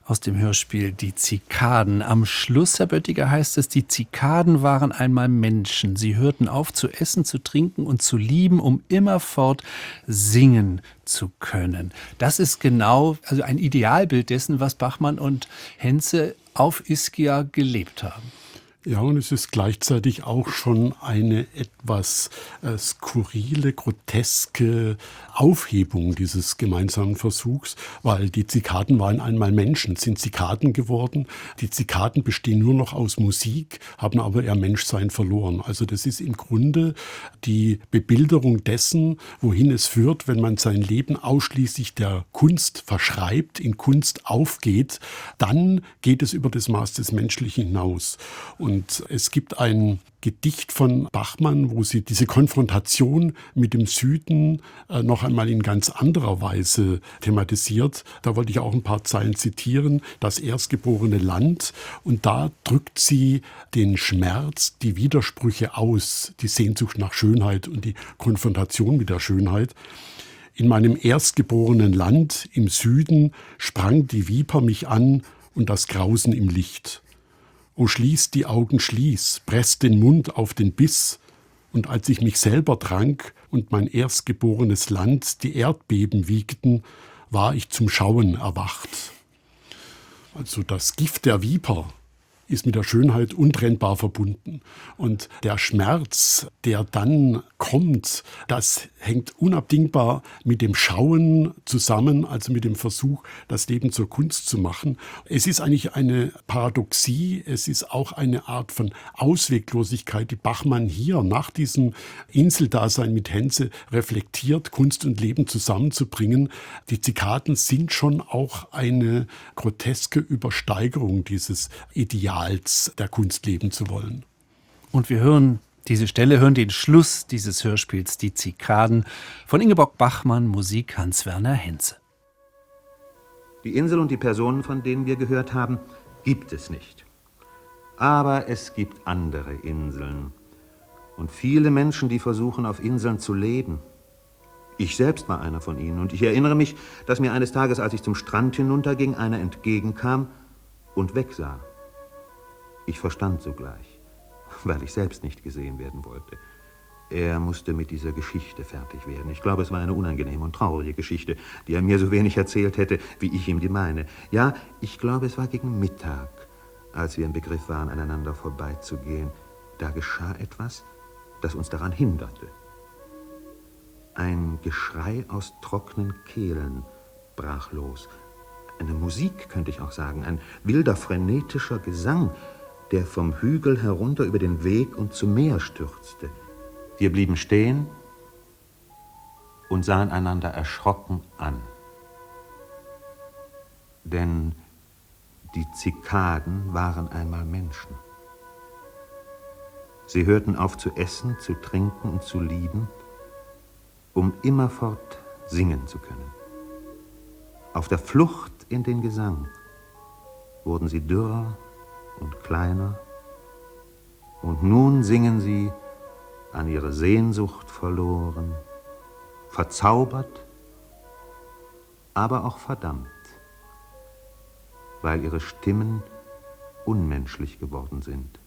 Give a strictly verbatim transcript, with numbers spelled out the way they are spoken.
Aus dem Hörspiel Die Zikaden. Am Schluss, Herr Böttiger, heißt es, die Zikaden waren einmal Menschen. Sie hörten auf zu essen, zu trinken und zu lieben, um immerfort singen zu können. Das ist genau also ein Idealbild dessen, was Bachmann und Henze auf Ischia gelebt haben. Ja, und es ist gleichzeitig auch schon eine etwas äh, skurrile, groteske Aufhebung dieses gemeinsamen Versuchs, weil die Zikaden waren einmal Menschen, sind Zikaden geworden. Die Zikaden bestehen nur noch aus Musik, haben aber ihr Menschsein verloren. Also das ist im Grunde die Bebilderung dessen, wohin es führt, wenn man sein Leben ausschließlich der Kunst verschreibt, in Kunst aufgeht, dann geht es über das Maß des Menschlichen hinaus. Und Und es gibt ein Gedicht von Bachmann, wo sie diese Konfrontation mit dem Süden äh, noch einmal in ganz anderer Weise thematisiert. Da wollte ich auch ein paar Zeilen zitieren. Das erstgeborene Land. Und da drückt sie den Schmerz, die Widersprüche aus, die Sehnsucht nach Schönheit und die Konfrontation mit der Schönheit. In meinem erstgeborenen Land im Süden sprang die Viper mich an und das Grausen im Licht. O schließ die Augen, schließ, presst den Mund auf den Biss. Und als ich mich selber trank und mein erstgeborenes Land die Erdbeben wiegten, war ich zum Schauen erwacht. Also das Gift der Viper ist mit der Schönheit untrennbar verbunden. Und der Schmerz, der dann kommt, das hängt unabdingbar mit dem Schauen zusammen, also mit dem Versuch, das Leben zur Kunst zu machen. Es ist eigentlich eine Paradoxie, es ist auch eine Art von Ausweglosigkeit, die Bachmann hier nach diesem Inseldasein mit Henze reflektiert, Kunst und Leben zusammenzubringen. Die Zikaden sind schon auch eine groteske Übersteigerung dieses Ideals, der Kunst leben zu wollen. Und wir hören diese Stelle, hören den Schluss dieses Hörspiels Die Zikaden von Ingeborg Bachmann, Musik Hans-Werner Henze. Die Insel und die Personen, von denen wir gehört haben, gibt es nicht. Aber es gibt andere Inseln und viele Menschen, die versuchen, auf Inseln zu leben. Ich selbst war einer von ihnen und ich erinnere mich, dass mir eines Tages, als ich zum Strand hinunterging, einer entgegenkam und wegsah. Ich verstand sogleich, weil ich selbst nicht gesehen werden wollte. Er musste mit dieser Geschichte fertig werden. Ich glaube, es war eine unangenehme und traurige Geschichte, die er mir so wenig erzählt hätte, wie ich ihm die meine. Ja, ich glaube, es war gegen Mittag, als wir im Begriff waren, aneinander vorbeizugehen. Da geschah etwas, das uns daran hinderte. Ein Geschrei aus trockenen Kehlen brach los. Eine Musik, könnte ich auch sagen, ein wilder, frenetischer Gesang, der vom Hügel herunter über den Weg und zum Meer stürzte. Wir blieben stehen und sahen einander erschrocken an. Denn die Zikaden waren einmal Menschen. Sie hörten auf zu essen, zu trinken und zu lieben, um immerfort singen zu können. Auf der Flucht in den Gesang wurden sie dürrer und kleiner, und nun singen sie, an ihre Sehnsucht verloren, verzaubert, aber auch verdammt, weil ihre Stimmen unmenschlich geworden sind.